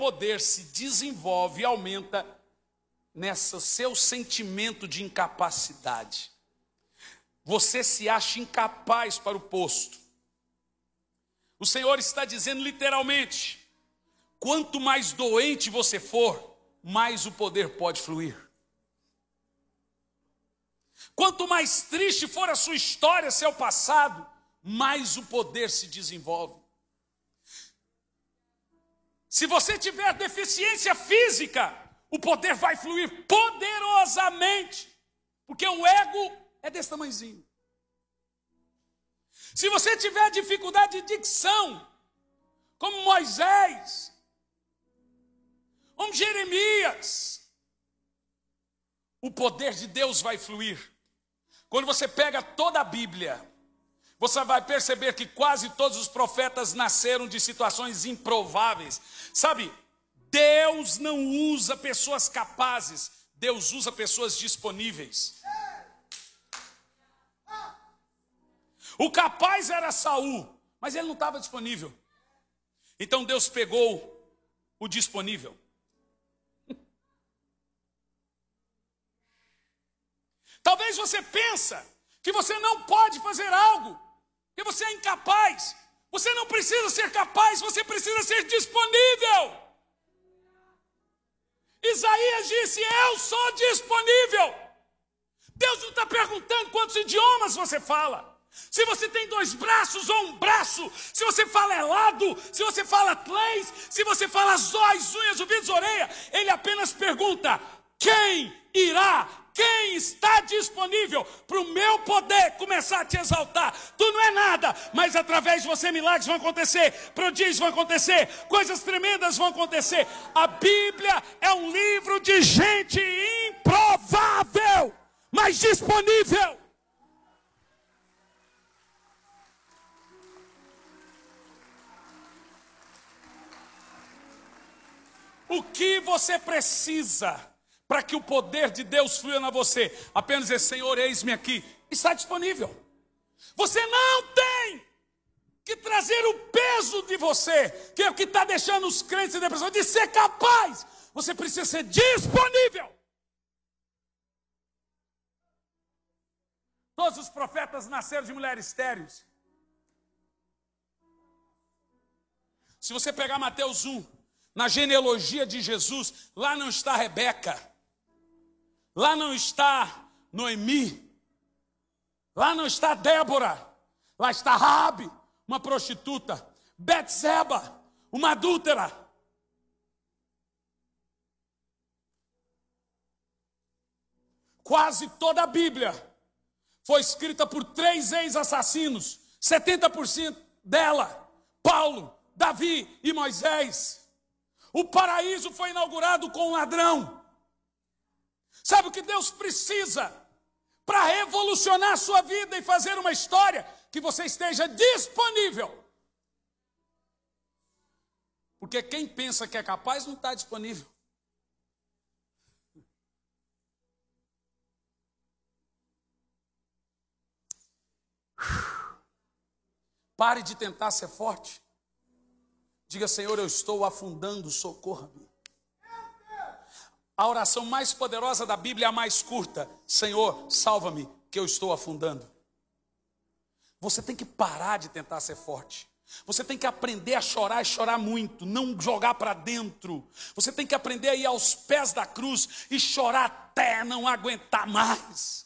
poder se desenvolve e aumenta nesse seu sentimento de incapacidade. Você se acha incapaz para o posto. O Senhor está dizendo literalmente, quanto mais doente você for, mais o poder pode fluir. Quanto mais triste for a sua história, seu passado, mais o poder se desenvolve. Se você tiver deficiência física, o poder vai fluir poderosamente, porque o ego é desse tamanhozinho. Se você tiver dificuldade de dicção, como Moisés, como Jeremias, o poder de Deus vai fluir. Quando você pega toda a Bíblia, você vai perceber que quase todos os profetas nasceram de situações improváveis. Sabe, Deus não usa pessoas capazes, Deus usa pessoas disponíveis. O capaz era Saul, mas ele não estava disponível. Então Deus pegou o disponível. Talvez você pensa que você não pode fazer algo, que você é incapaz. Você não precisa ser capaz, você precisa ser disponível. Isaías disse, eu sou disponível. Deus não está perguntando quantos idiomas você fala. Se você tem 2 braços ou 1 braço, se você fala elado, se você fala três, se você fala zóis, unhas, ouvidos, orelha, ele apenas pergunta, quem irá? Quem está disponível para o meu poder começar a te exaltar? Tu não é nada, mas através de você milagres vão acontecer, prodígios vão acontecer, coisas tremendas vão acontecer. A Bíblia é um livro de gente improvável, mas disponível. O que você precisa para que o poder de Deus flua na você? Apenas dizer, Senhor, eis-me aqui. Está disponível. Você não tem que trazer o peso de você, que é o que está deixando os crentes em depressão, de ser capaz. Você precisa ser disponível. Todos os profetas nasceram de mulheres estéreis. Se você pegar Mateus 1, na genealogia de Jesus, lá não está Rebeca, lá não está Noemi, lá não está Débora, lá está Raabe, uma prostituta, Betseba, uma adúltera. Quase toda a Bíblia foi escrita por 3 ex-assassinos, 70% dela, Paulo, Davi e Moisés. O paraíso foi inaugurado com um ladrão. Sabe o que Deus precisa para revolucionar a sua vida e fazer uma história? Que você esteja disponível. Porque quem pensa que é capaz não está disponível. Pare de tentar ser forte. Diga, Senhor, eu estou afundando, socorra-me. A oração mais poderosa da Bíblia é a mais curta. Senhor, salva-me, que eu estou afundando. Você tem que parar de tentar ser forte. Você tem que aprender a chorar e chorar muito, não jogar para dentro. Você tem que aprender a ir aos pés da cruz e chorar até não aguentar mais.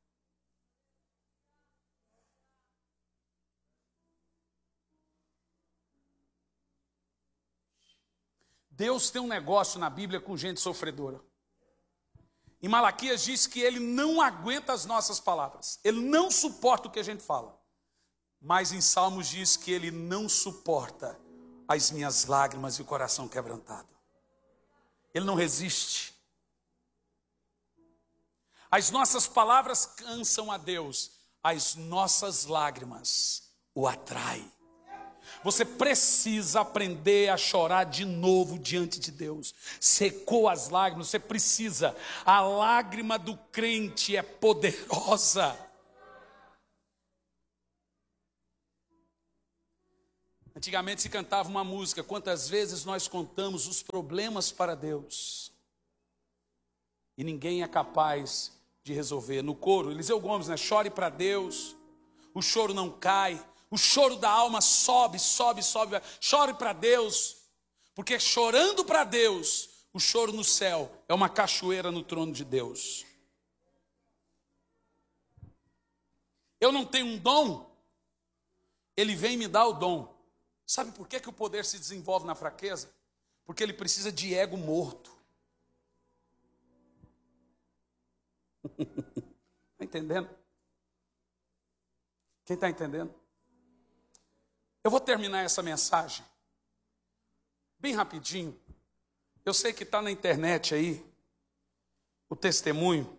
Deus tem um negócio na Bíblia com gente sofredora. Em Malaquias diz que ele não aguenta as nossas palavras. Ele não suporta o que a gente fala. Mas em Salmos diz que ele não suporta as minhas lágrimas e o coração quebrantado. Ele não resiste. As nossas palavras cansam a Deus. As nossas lágrimas o atraem. Você precisa aprender a chorar de novo diante de Deus. Secou as lágrimas, você precisa. A lágrima do crente é poderosa. Antigamente se cantava uma música: quantas vezes nós contamos os problemas para Deus e ninguém é capaz de resolver. No coro, Eliseu Gomes, né? Chore para Deus, o choro não cai, o choro da alma sobe, sobe, sobe. Chore para Deus, porque chorando para Deus, o choro no céu é uma cachoeira no trono de Deus. Eu não tenho um dom, Ele vem me dar o dom. Sabe por que o poder se desenvolve na fraqueza? Porque ele precisa de ego morto. Está entendendo? Quem está entendendo? Eu vou terminar essa mensagem bem rapidinho. Eu sei que está na internet aí o testemunho,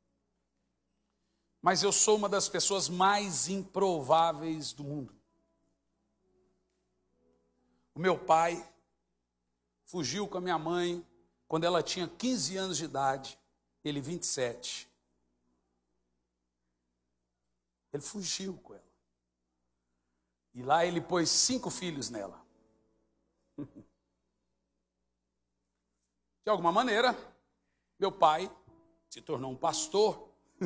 mas eu sou uma das pessoas mais improváveis do mundo. O meu pai fugiu com a minha mãe quando ela tinha 15 anos de idade, ele 27. Ele fugiu com ela. E lá ele pôs 5 filhos nela. De alguma maneira, meu pai se tornou um pastor.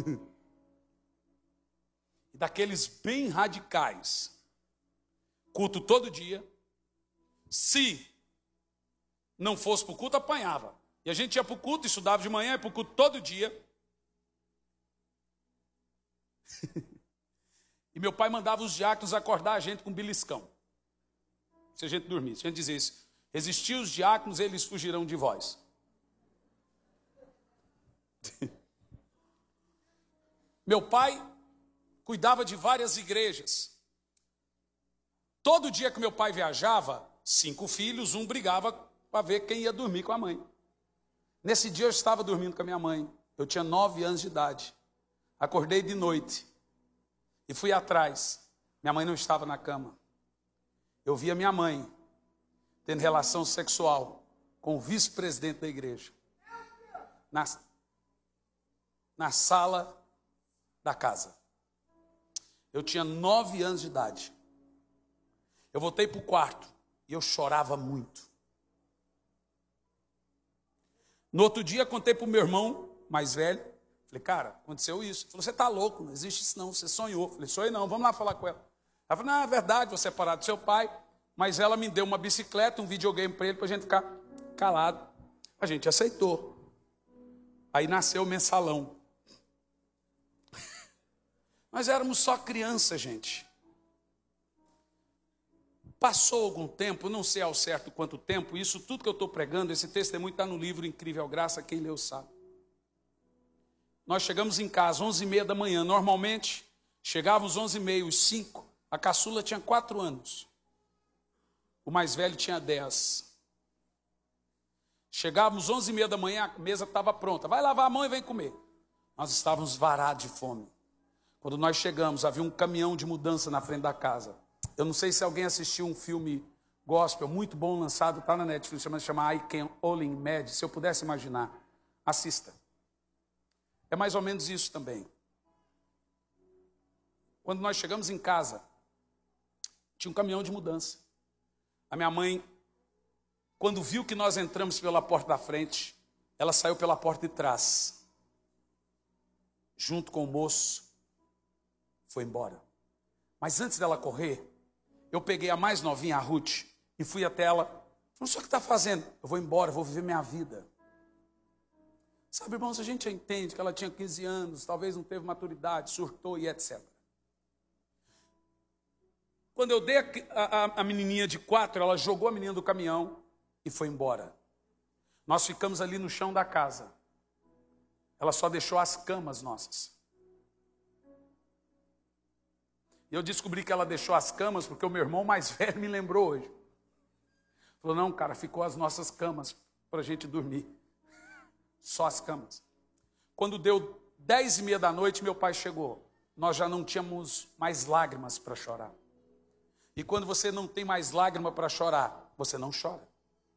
E daqueles bem radicais. Culto todo dia. Se não fosse para o culto, apanhava. E a gente ia para o culto, estudava de manhã, ia para o culto todo dia. E meu pai mandava os diáconos acordar a gente com beliscão. Se a gente dormisse. A gente dizia isso: resistir os diáconos, eles fugirão de vós. Meu pai cuidava de várias igrejas. Todo dia que meu pai viajava, 5 filhos, um brigava para ver quem ia dormir com a mãe. Nesse dia eu estava dormindo com a minha mãe. Eu tinha 9 anos de idade. Acordei de noite e fui atrás. Minha mãe não estava na cama. Eu vi a minha mãe tendo relação sexual com o vice-presidente da igreja. Na sala da casa. Eu tinha 9 anos de idade. Eu voltei para o quarto e eu chorava muito. No outro dia, contei para o meu irmão mais velho. Falei: cara, aconteceu isso. Ele falou: você está louco, não existe isso não, você sonhou. Falei: sonhei não, vamos lá falar com ela. Ela falou: não, é verdade, você é parado do seu pai, mas ela me deu uma bicicleta, um videogame para ele, para a gente ficar calado. A gente aceitou. Aí nasceu o mensalão. Nós éramos só criança, gente. Passou algum tempo, não sei ao certo quanto tempo, isso tudo que eu estou pregando, esse testemunho está no livro Incrível Graça, quem leu sabe. Nós chegamos em casa 11h30 da manhã, normalmente chegávamos 11h30, os 5, a caçula tinha 4 anos, o mais velho tinha 10. Chegávamos 11h30 da manhã, a mesa estava pronta, vai lavar a mão e vem comer. Nós estávamos varados de fome. Quando nós chegamos, havia um caminhão de mudança na frente da casa. Eu não sei se alguém assistiu um filme gospel muito bom lançado, está na Netflix, chama I Can Only Imagine. Se eu pudesse imaginar, assista. É mais ou menos isso também. Quando nós chegamos em casa, tinha um caminhão de mudança. A minha mãe, quando viu que nós entramos pela porta da frente, ela saiu pela porta de trás, junto com o moço, foi embora. Mas antes dela correr, eu peguei a mais novinha, a Ruth, e fui até ela. Falei: o senhor o que está fazendo? Eu vou embora, vou viver minha vida. Sabe, irmãos, a gente já entende que ela tinha 15 anos, talvez não teve maturidade, surtou e etc. Quando eu dei a menininha de 4, ela jogou a menina do caminhão e foi embora. Nós ficamos ali no chão da casa. Ela só deixou as camas nossas. E eu descobri que ela deixou as camas porque o meu irmão mais velho me lembrou hoje. Falou: não, cara, ficou as nossas camas para a gente dormir. Só as camas. Quando deu 10h30 da noite, meu pai chegou. Nós já não tínhamos mais lágrimas para chorar. E quando você não tem mais lágrima para chorar, você não chora.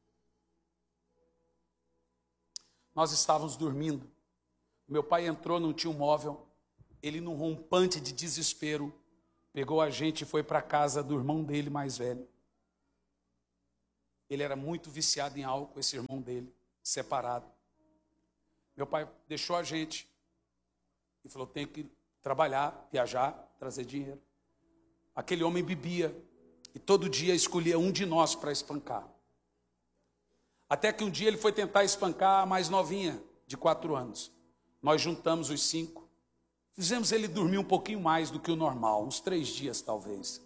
Nós estávamos dormindo. Meu pai entrou, não tinha um móvel. Ele, num rompante de desespero, pegou a gente e foi para a casa do irmão dele mais velho. Ele era muito viciado em álcool, esse irmão dele, separado. Meu pai deixou a gente e falou, tem que trabalhar, viajar, trazer dinheiro. Aquele homem bebia e todo dia escolhia um de nós para espancar. Até que um dia ele foi tentar espancar a mais novinha, de 4 anos. Nós juntamos os 5. Fizemos ele dormir um pouquinho mais do que o normal, uns 3 dias talvez.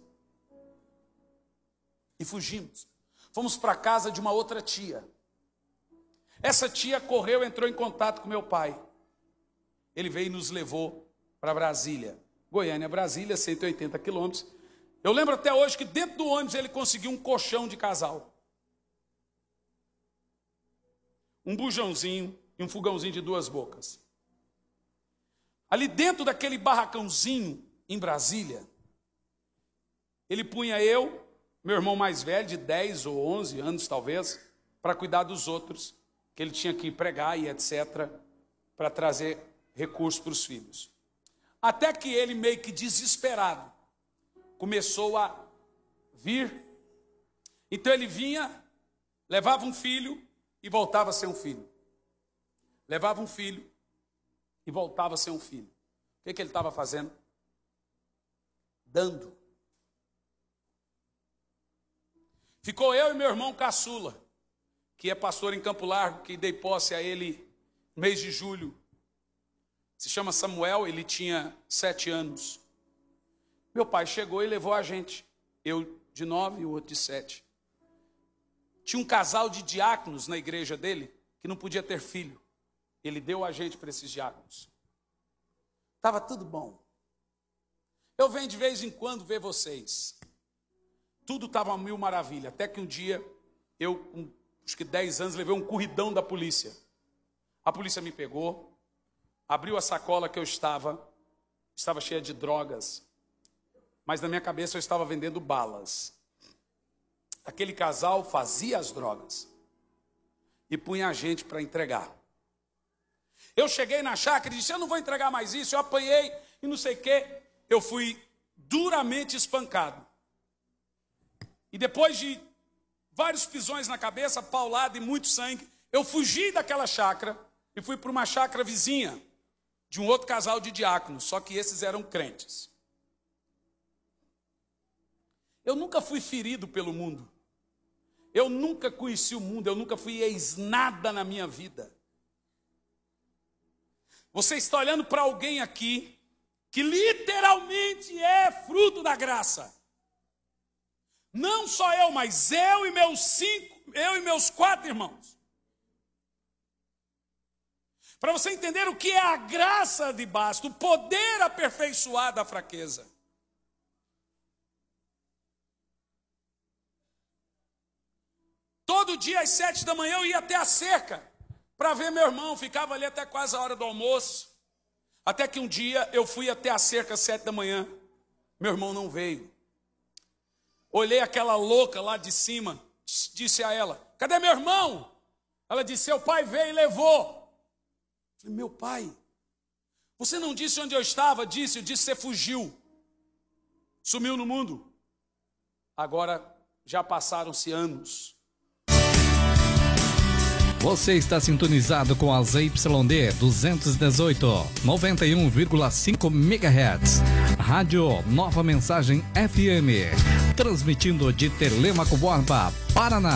E fugimos. Fomos para a casa de uma outra tia. Essa tia correu, entrou em contato com meu pai. Ele veio e nos levou para Brasília. Goiânia, Brasília, 180 quilômetros. Eu lembro até hoje que dentro do ônibus ele conseguiu um colchão de casal. Um bujãozinho e um fogãozinho de 2 bocas. Ali dentro daquele barracãozinho em Brasília, ele punha eu, meu irmão mais velho, de 10 ou 11 anos talvez, para cuidar dos outros, que ele tinha que ir pregar e etc., para trazer recursos para os filhos. Até que ele, meio que desesperado, começou a vir. Então ele vinha, levava um filho e voltava a ser um filho. Levava um filho e voltava a ser um filho. O que ele estava fazendo? Dando. Ficou eu e meu irmão caçula, que é pastor em Campo Largo, que dei posse a ele no mês de julho. Se chama Samuel, ele tinha 7 anos. Meu pai chegou e levou a gente. Eu de 9 e o outro de 7. Tinha um casal de diáconos na igreja dele, que não podia ter filho. Ele deu a gente para esses diáconos. Estava tudo bom. Eu venho de vez em quando ver vocês. Tudo estava 1000 maravilha. Até que um dia, eu, com acho que 10 anos, levei um corridão da polícia. A polícia me pegou, abriu a sacola que eu estava cheia de drogas. Mas na minha cabeça eu estava vendendo balas. Aquele casal fazia as drogas e punha a gente para entregar. Eu cheguei na chácara e disse, eu não vou entregar mais isso, eu apanhei e não sei o quê. Eu fui duramente espancado. E depois de vários pisões na cabeça, paulada e muito sangue, eu fugi daquela chácara e fui para uma chácara vizinha de um outro casal de diáconos, só que esses eram crentes. Eu nunca fui ferido pelo mundo. Eu nunca conheci o mundo, eu nunca fui ex-nada na minha vida. Você está olhando para alguém aqui que literalmente é fruto da graça. Não só eu, mas eu e meus 4 irmãos. Para você entender o que é a graça de basta, o poder aperfeiçoar da fraqueza. Todo dia às 7 da manhã eu ia até a cerca para ver meu irmão, ficava ali até quase a hora do almoço. Até que um dia eu fui até a cerca às 7 da manhã, meu irmão não veio. Olhei aquela louca lá de cima, disse a ela, cadê meu irmão? Ela disse, seu pai veio e levou. Eu falei, meu pai, você não disse onde eu estava? Eu disse, você fugiu, sumiu no mundo. Agora já passaram-se anos. Você está sintonizado com a ZYD 218, 91,5 MHz. Rádio Nova Mensagem FM. Transmitindo de Telêmaco Borba, Paraná.